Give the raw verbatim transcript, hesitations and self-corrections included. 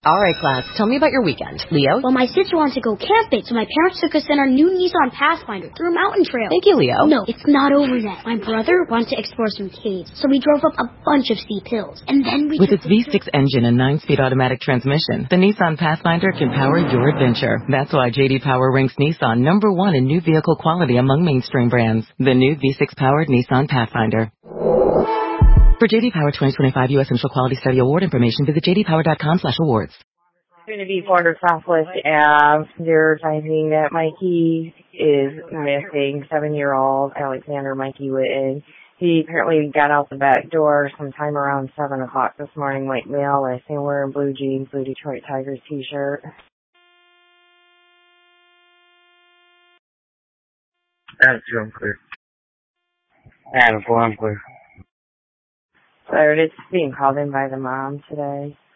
All right, class, tell me about your weekend. Leo? Well, my sister wanted to go camping, so my parents took us in our new Nissan Pathfinder through a mountain trail. Thank you, Leo. No, it's not over yet. My brother wanted to explore some caves, so we drove up a bunch of steep hills, and then we... With its V six engine and nine-speed automatic transmission, the Nissan Pathfinder can power your adventure. That's why J D Power ranks Nissan number one in new vehicle quality among mainstream brands. The new V six-powered Nissan Pathfinder. For J D Power twenty twenty-five U S Central Quality Study Award information, visit j d power dot com slash awards. Going to be Border Southwest Ave. They're finding that Mikey is missing, seven-year-old Alexander Mikey Witten. He apparently got out the back door sometime around seven o'clock this morning, white male, I think wearing blue jeans, blue Detroit Tigers t-shirt. That's I'm clear. Adam, I'm clear. So it's being called in by the mom today.